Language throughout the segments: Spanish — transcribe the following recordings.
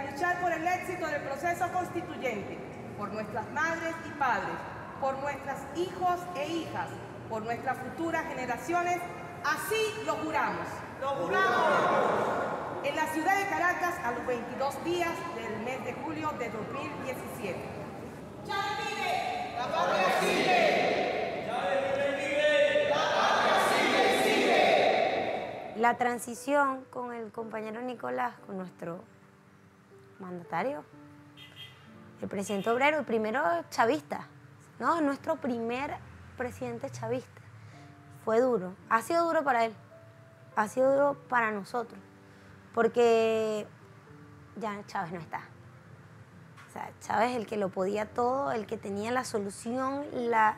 luchar por el éxito del proceso constituyente, por nuestras madres y padres, por nuestros hijos e hijas, por nuestras futuras generaciones, así lo juramos. ¡Lo juramos! En la ciudad de Caracas, a los 22 días del mes de julio de 2017. ¡Chávez vive! ¡La patria sigue! ¡Chávez vive! ¡La patria sigue, sigue! La transición con el compañero Nicolás, con nuestro mandatario, el presidente obrero, el primero chavista, ¿no? Nuestro primer presidente chavista. Fue duro, ha sido duro para él, ha sido duro para nosotros, porque ya Chávez no está. O sea, Chávez es el que lo podía todo, el que tenía la solución, la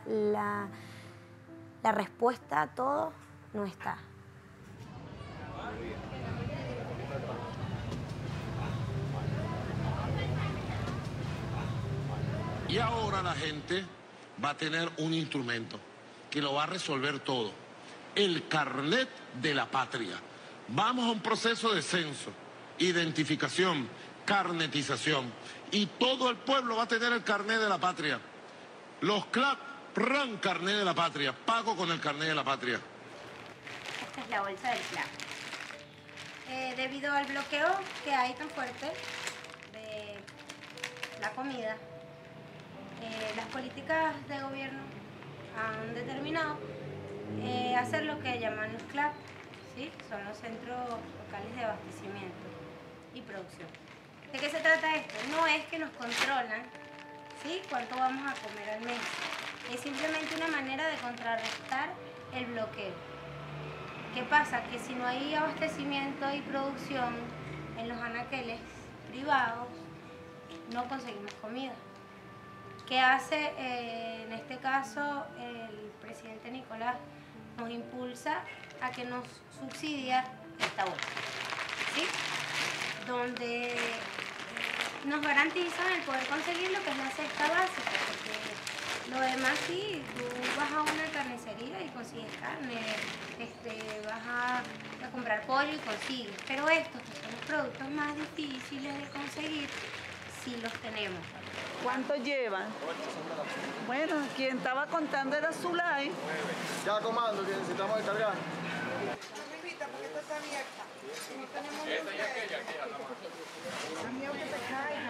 respuesta a todo, no está. Y ahora la gente va a tener un instrumento que lo va a resolver todo. El carnet de la patria. Vamos a un proceso de censo, identificación, carnetización. Y todo el pueblo va a tener el carnet de la patria. Los CLAP, PRAN, carnet de la patria. Pago con el carnet de la patria. Esta es la bolsa del CLAP. Debido al bloqueo que hay tan fuerte de la comida, las políticas de gobierno han determinado hacer lo que llaman los CLAP, ¿sí? Son los centros locales de abastecimiento y producción. ¿De qué se trata esto? No es que nos controlan, ¿sí?, cuánto vamos a comer al mes. Es simplemente una manera de contrarrestar el bloqueo. ¿Qué pasa? Que si no hay abastecimiento y producción en los anaqueles privados, no conseguimos comida. ¿Qué hace en este caso el presidente Nicolás? Nos impulsa a que nos subsidia esta bolsa, ¿sí?, donde nos garantizan el poder conseguir lo que es la cesta básica, porque lo demás sí, tú vas a una carnicería y consigues carne, vas a comprar pollo y consigues, pero estos que son los productos más difíciles de conseguir, sí los tenemos. ¿Cuánto llevan? Bueno, quien estaba contando era Zulay. Ya comando, que necesitamos descargar. No me invita porque esto está abierta. No tenemos Esta y aquella, Da miedo que te caiga.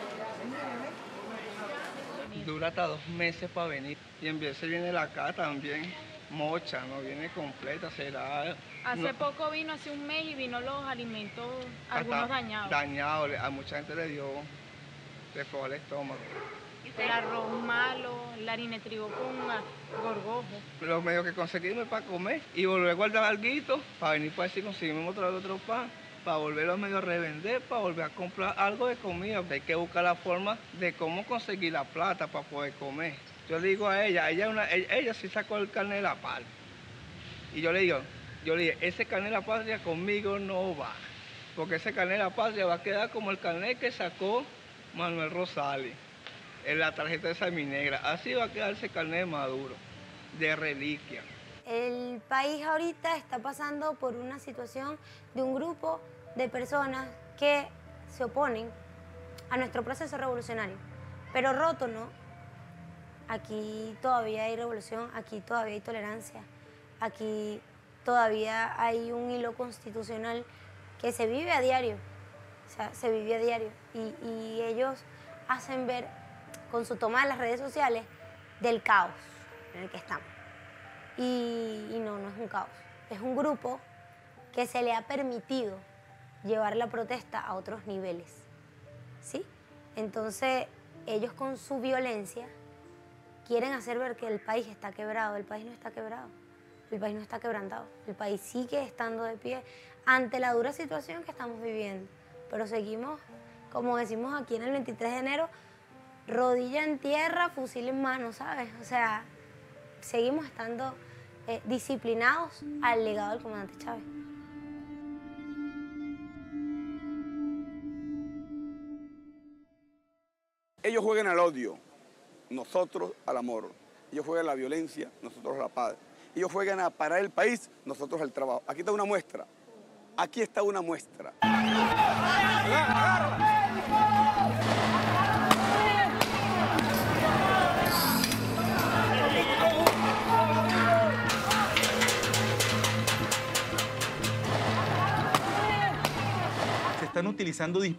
Dura hasta 2 meses para venir. Y en vez se viene la acá también. Mocha, no viene completa, será... Hace poco vino, hace un mes, y vino los alimentos, algunos dañados. Dañados, a mucha gente le fue al estómago. El arroz malo, la harina de trigo con gorgojo. Los medios que conseguimos para comer y volver a guardar alguito para venir para ver si conseguimos otro pan, para volverlo a medio revender, para volver a comprar algo de comida. Hay que buscar la forma de cómo conseguir la plata para poder comer. Yo le digo a ella sí sacó el carnet de la patria. Y yo le dije, ese carnet de la patria conmigo no va, porque ese carnet de la patria va a quedar como el carnet que sacó Manuel Rosales en la tarjeta esa mi negra. Así va a quedar ese carnet de Maduro, de reliquia. El país ahorita está pasando por una situación de un grupo de personas que se oponen a nuestro proceso revolucionario. Pero roto, ¿no? Aquí todavía hay revolución, aquí todavía hay tolerancia, aquí todavía hay un hilo constitucional que se vive a diario. O sea, se vive a diario. Y ellos hacen ver, con su toma de las redes sociales, del caos en el que estamos. Y no es un caos. Es un grupo que se le ha permitido llevar la protesta a otros niveles, ¿sí? Entonces, ellos con su violencia quieren hacer ver que el país está quebrado. El país no está quebrado. El país no está quebrantado. El país sigue estando de pie ante la dura situación que estamos viviendo. Pero seguimos, como decimos aquí en el 23 de enero, rodilla en tierra, fusil en mano, ¿sabes? O sea, seguimos estando disciplinados al legado del comandante Chávez. Ellos juegan al odio, nosotros al amor. Ellos juegan a la violencia, nosotros a la paz. Ellos juegan a parar el país, nosotros al trabajo. Aquí está una muestra. Aquí está una muestra. están utilizando